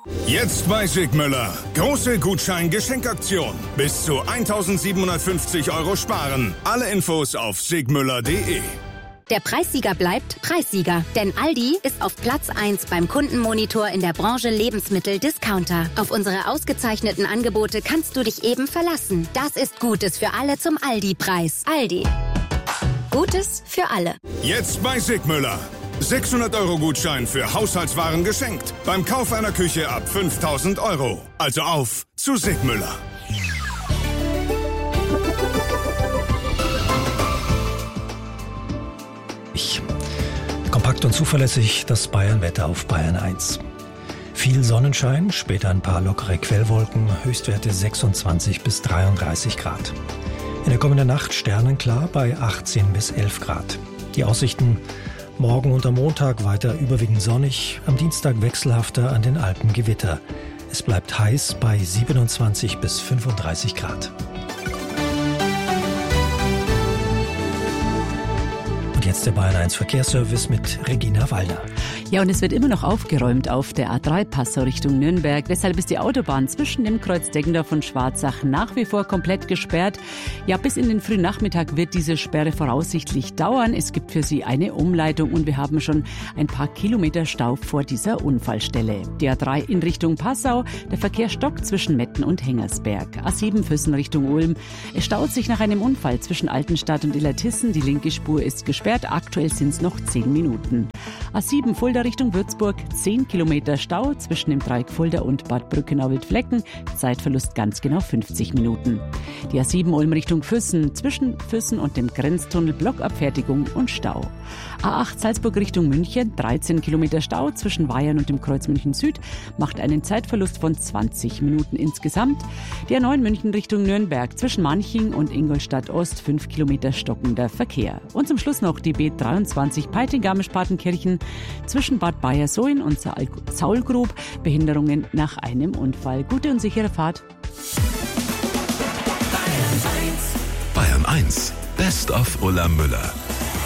Jetzt bei Sigmüller. Große Gutschein-Geschenkaktion. Bis zu 1.750 € sparen. Alle Infos auf sigmüller.de. Der Preissieger bleibt Preissieger, denn Aldi ist auf Platz 1 beim Kundenmonitor in der Branche Lebensmittel-Discounter. Auf unsere ausgezeichneten Angebote kannst du dich eben verlassen. Das ist Gutes für alle zum Aldi-Preis. Aldi. Gutes für alle. Jetzt bei Sigmüller. 600 € Gutschein für Haushaltswaren geschenkt. Beim Kauf einer Küche ab 5.000 €. Also auf zu Sigmüller. Kompakt und zuverlässig das Bayern-Wetter auf Bayern 1. Viel Sonnenschein, später ein paar lockere Quellwolken, Höchstwerte 26 bis 33 Grad. In der kommenden Nacht sternenklar bei 18 bis 11 Grad. Die Aussichten morgen und am Montag weiter überwiegend sonnig, am Dienstag wechselhafter, an den Alpen Gewitter. Es bleibt heiß bei 27 bis 35 Grad. Jetzt der Bayern 1 Verkehrsservice mit Regina Wallner. Ja, und es wird immer noch aufgeräumt auf der A3 Passau Richtung Nürnberg. Deshalb ist die Autobahn zwischen dem Kreuz Deggendorf und Schwarzach nach wie vor komplett gesperrt. Ja, bis in den frühen Nachmittag wird diese Sperre voraussichtlich dauern. Es gibt für Sie eine Umleitung und wir haben schon ein paar Kilometer Stau vor dieser Unfallstelle. Die A3 in Richtung Passau, der Verkehr stockt zwischen Metten und Hengersberg. A7 Füssen Richtung Ulm. Es staut sich nach einem Unfall zwischen Altenstadt und Illertissen. Die linke Spur ist gesperrt. Aktuell sind es noch 10 Minuten. A7 Fulda Richtung Würzburg, 10 Kilometer Stau zwischen dem Dreieck Fulda und Bad Brückenau-Wildflecken. Zeitverlust ganz genau 50 Minuten. Die A7 Ulm Richtung Füssen, zwischen Füssen und dem Grenztunnel Blockabfertigung und Stau. A8 Salzburg Richtung München, 13 Kilometer Stau zwischen Weyern und dem Kreuz München Süd, macht einen Zeitverlust von 20 Minuten insgesamt. Die A9 München Richtung Nürnberg, zwischen Manching und Ingolstadt Ost, 5 Kilometer stockender Verkehr. Und zum Schluss noch die B23 Peiting-Garmisch-Partenkirchen, zwischen Bad Bayersoien und Saulgrub, Behinderungen nach einem Unfall. Gute und sichere Fahrt. Bayern 1, Best of Ulla Müller.